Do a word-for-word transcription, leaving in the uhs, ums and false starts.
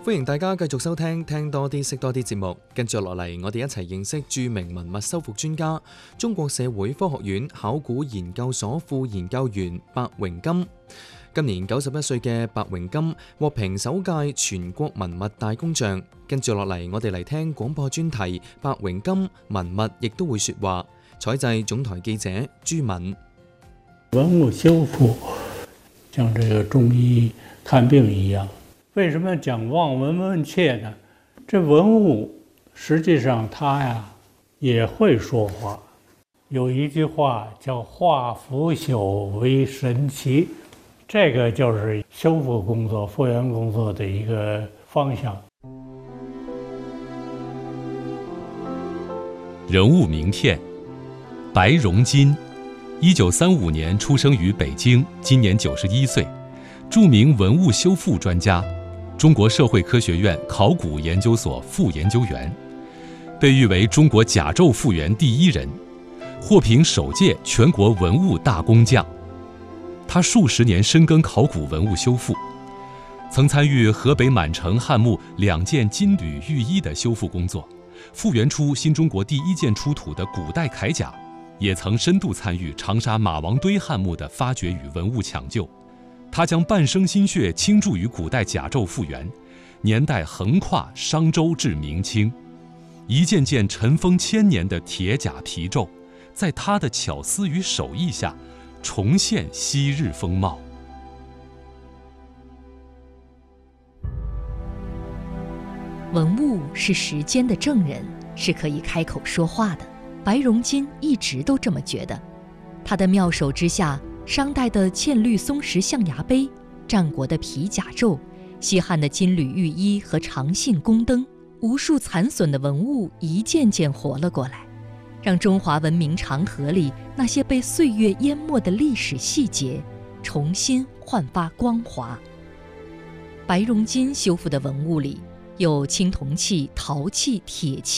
歡迎大家繼續收聽聽多啲識多啲節目，跟住落嚟我哋一齊認識著名文物修復專家、中國社會科學院考古研究所副研究員白榮金。今年九十一歲嘅白榮金獲評首屆全國文物大工匠。跟住落嚟我哋嚟聽廣播專題，白榮金文物亦都會說話。採製總台記者朱敏。 文物修復像這個中醫看病一樣，為什麼講望聞問切呢？這文物實際上它呀也會說話。有一句話叫化腐朽為神奇，這個就是修復工作、復原工作的一個方向。 人物名片：白榮金，一九三五年出生於北京，今年九十一歲，著名文物修復專家，中國社會科學院考古研究所副研究員，被譽為中國甲胄復原第一人，獲評首屆全國文物大工匠。他數十年深耕考古文物修復，曾參與河北滿城漢墓兩件金縷玉衣的修復工作，復原出新中國第一件出土的古代鎧甲，也曾深度參與長沙馬王堆漢墓的發掘與文物搶救。他將半生心血傾注於古代甲胄復原，年代橫跨商周至明清，一件件塵封千年的鐵甲皮胄，在他的巧思與手藝下，重現昔日風貌。 文物是時間的證人，是可以開口說話的。白榮金一直都這麼覺得。他的妙手之下，商代的嵌綠松石象牙杯、戰國的皮甲胄、西漢的金縷玉衣和長信宮燈，無數殘損的文物一件件活了過來，讓中華文明長河裡那些被歲月淹沒的歷史細節重新煥發光華。白榮金修復的文物裡有青銅器、陶器、鐵器